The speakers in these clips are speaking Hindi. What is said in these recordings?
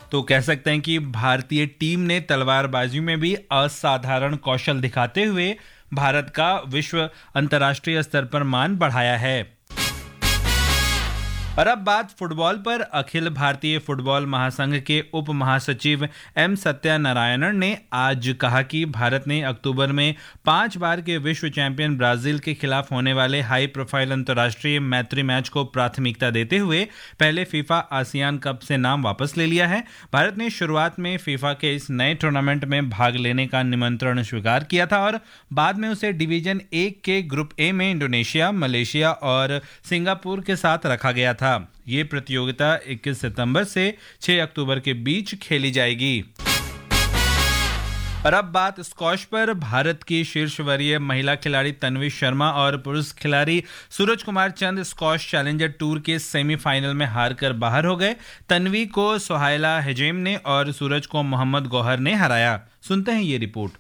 तो कह सकते हैं कि भारतीय टीम ने तलवारबाजी में भी असाधारण कौशल दिखाते हुए भारत का विश्व अंतर्राष्ट्रीय स्तर पर मान बढ़ाया है। और अब बात फुटबॉल पर। अखिल भारतीय फुटबॉल महासंघ के उप महासचिव एम सत्यानारायणन ने आज कहा कि भारत ने अक्टूबर में 5 बार के विश्व चैंपियन ब्राजील के खिलाफ होने वाले हाई प्रोफाइल अंतर्राष्ट्रीय मैत्री मैच को प्राथमिकता देते हुए पहले फीफा आसियान कप से नाम वापस ले लिया है। भारत ने शुरुआत में फीफा के इस नए टूर्नामेंट में भाग लेने का निमंत्रण स्वीकार किया था और बाद में उसे डिवीजन 1 के ग्रुप ए में इंडोनेशिया, मलेशिया और सिंगापुर के साथ रखा गया था। ये प्रतियोगिता 21 सितंबर से 6 अक्टूबर के बीच खेली जाएगी। और अब बात स्क्वॉश पर। भारत की शीर्ष वरीय महिला खिलाड़ी तन्वी शर्मा और पुरुष खिलाड़ी सूरज कुमार चंद स्क्वॉश चैलेंजर टूर के सेमीफाइनल में हारकर बाहर हो गए। तन्वी को सोहाइला हेजेम ने और सूरज को मोहम्मद गौहर ने हराया। सुनते हैं ये report.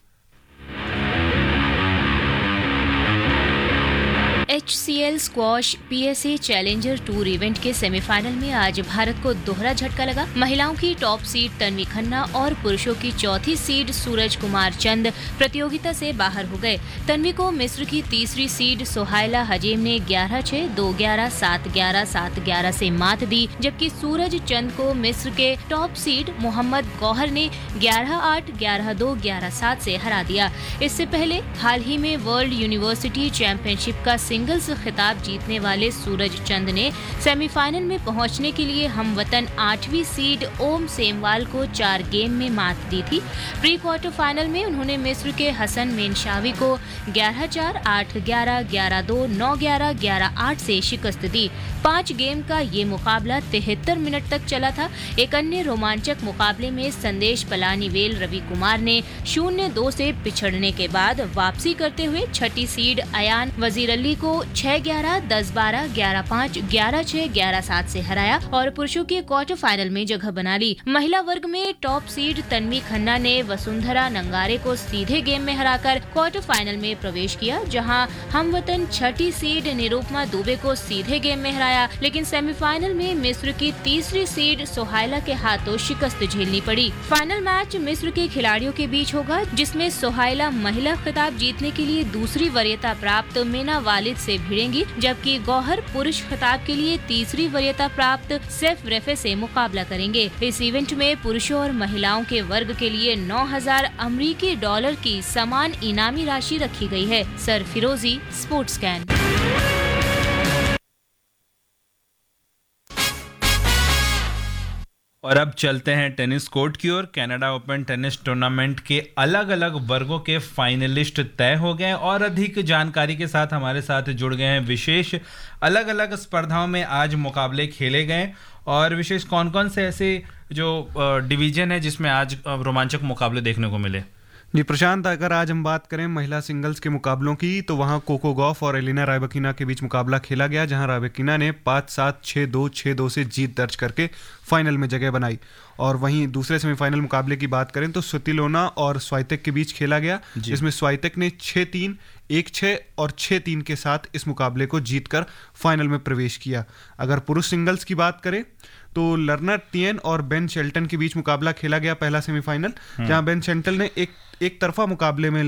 HCL squash PSA challenger tour event के सेमीफाइनल में आज भारत को दोहरा झटका लगा। महिलाओं की टॉप सीड तन्वी खन्ना और पुरुषों की चौथी सीड सूरज कुमार चंद प्रतियोगिता से बाहर हो गए। तन्वी को मिस्र की तीसरी सीड सोहाइला हजेम ने 11-6, 2-11, 7-11, 7-11 से मात दी, जबकि सूरज चंद को मिस्र के टॉप सीड मोहम्मद गौहर ने 11-8, 11-2, 11-7 से हरा दिया। इससे पहले हाल ही में वर्ल्ड यूनिवर्सिटी चैंपियनशिप का सिंगल्स खिताब जीतने वाले सूरज चंद ने सेमीफाइनल में पहुंचने के लिए हमवतन 8वीं सीड ओम सेमवाल को 4 गेम में मात दी थी। प्री क्वार्टर फाइनल में उन्होंने मिस्र के हसन मेनशावी को 11-4, 8-11, 11-2, 9-11, 11-8 से शिकस्त दी। 5 गेम का ये मुकाबला 73 मिनट तक चला था। एक अन्य रोमांचक मुकाबले में संदेश पलानीवेल रवि कुमार ने 0-2 से पिछड़ने के बाद वापसी करते हुए छठी सीड अयान वजीर अली को 6-11, 10-12, 11-5, 11-6, 11-7 से हराया और पुरुषों के क्वार्टर फाइनल में जगह बना ली। महिला वर्ग में टॉप सीड तन्वी खन्ना ने वसुंधरा नंगारे को सीधे गेम में हराकर क्वार्टर फाइनल में प्रवेश किया, जहां हमवतन छठी सीड निरूपमा दुबे को सीधे गेम में हराया, लेकिन सेमीफाइनल में मिस्र की तीसरी सीड सोहाइला के हाथों शिकस्त झेलनी पड़ी। फाइनल मैच मिस्र के खिलाड़ियों के बीच होगा, जिसमें सोहाइला महिला खिताब जीतने के लिए दूसरी वरीयता प्राप्त मीना वालिद से भिड़ेंगी, जबकि गौहर पुरुष खिताब के लिए तीसरी वरीयता प्राप्त सैफ रेफे से मुकाबला करेंगे। इस इवेंट में पुरुषों और महिलाओं के वर्ग के लिए 9,000 अमेरिकी डॉलर की समान इनामी राशि रखी गई है। सर फिरोजी, स्पोर्ट्स कैन। और अब चलते हैं टेनिस कोर्ट की ओर। कनाडा ओपन टेनिस टूर्नामेंट के अलग अलग वर्गों के फाइनलिस्ट तय हो गए और अधिक जानकारी के साथ हमारे साथ जुड़ गए हैं विशेष। अलग अलग स्पर्धाओं में आज मुकाबले खेले गए और विशेष कौन कौन से ऐसे जो डिवीजन है जिसमें आज रोमांचक मुकाबले देखने को मिले। जी प्रशांत, अगर आज हम बात करें महिला सिंगल्स के मुकाबलों की तो वहां कोको गॉफ और एलिना रायबकीना के बीच मुकाबला खेला गया, जहां रायबकीना ने 5-7, 6-2, 6-2 से जीत दर्ज करके फाइनल में जगह बनाई। और वहीं दूसरे सेमीफाइनल मुकाबले की बात करें तो स्वतिलोना और स्वाइतेक के बीच खेला गया, जिसमें स्वाइतेक ने 6-3, 1-6 और 6-3 के साथ इस मुकाबले को जीतकर फाइनल में प्रवेश किया। अगर पुरुष सिंगल्स की बात करें तो लर्नर तियन और बेन शेल्टन के बीच मुकाबला खेला गया पहला सेमीफाइनल, जहां बेन शेल्टन ने एक तरफा मुकाबले में